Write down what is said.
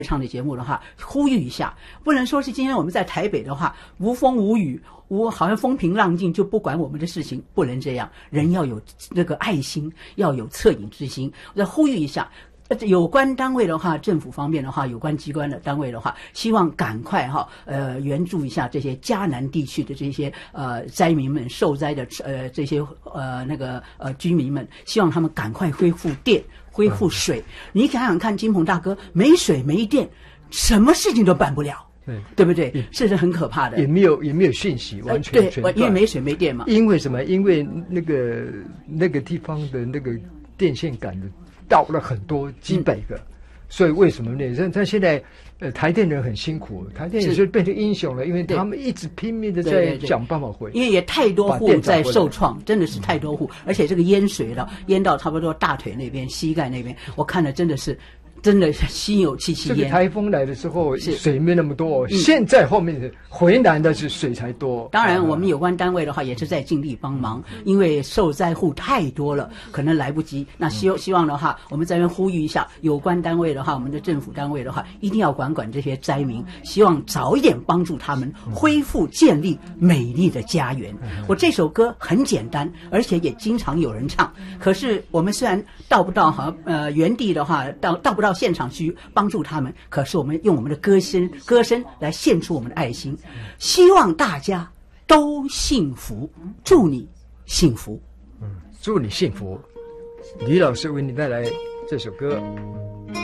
唱的节目的话，呼吁一下，不能说是今天我们在台北的话无风无雨，好像风平浪静就不管我们的事情，不能这样。人要有那个爱心，要有恻隐之心。我再呼吁一下。有关单位的话，政府方面的话，有关机关的单位的话，希望赶快援助一下这些嘉南地区的这些灾民们、受灾的这些居民们，希望他们赶快恢复电、恢复水。你想想看，金鹏大哥没水没电，什么事情都办不了。对不对？是很可怕的。 也没有讯息，完全全断。 因为没水没电嘛。 因为什么？因为那个地方的那个电线杆的。到了很多几百个，所以为什么呢？但现在台电人很辛苦，台电也是变成英雄了，因为他们一直拼命的在想办法回。 因为也太多户在受创，真的是太多户，而且这个淹水了，淹到差不多大腿那边、膝盖那边，我看了真的心有戚戚焉。 这个台风来的时候水没那么多，现在后面回南的是水才多。 当然我们有关单位的话也是在尽力帮忙，因为受灾户太多了，可能来不及。那希望的话，我们在这边呼吁一下有关单位的话，我们的政府单位的话，一定要管这些灾民，希望早一点帮助他们恢复建立美丽的家园。我这首歌很简单，而且也经常有人唱，可是我们虽然到不到原地的话，到不到现场去帮助他们，可是我们用我们的歌声来献出我们的爱心，希望大家都幸福，祝你幸福。 祝你幸福。李老师为你带来这首歌。